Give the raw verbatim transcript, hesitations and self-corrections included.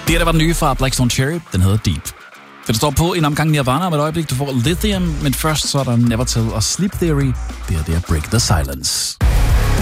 Det her, der var den nye fra Blackstone Cherry. Den hedder Deep. Det står på en omgang Nirvana om et øjeblik. Du får Lithium, men først så er der Nevertell og Sleep Theory. Det her, det er Break the Silence.